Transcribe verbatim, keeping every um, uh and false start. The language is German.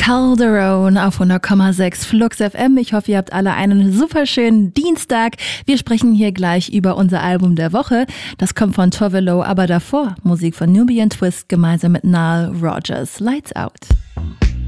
Calderone auf hundert Komma sechs Flux F M. Ich hoffe, ihr habt alle einen super schönen Dienstag. Wir sprechen hier gleich über unser Album der Woche. Das kommt von Tovelo, aber davor Musik von Nubian Twist gemeinsam mit Nile Rodgers. Lights Out.